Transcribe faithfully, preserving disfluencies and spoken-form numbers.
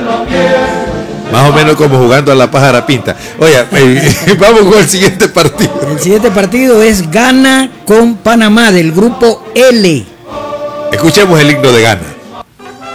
Más o menos como jugando a la pájara pinta. Oye, eh, vamos con el siguiente partido. El siguiente partido es Ghana con Panamá del grupo L. Escuchemos el himno de Ghana.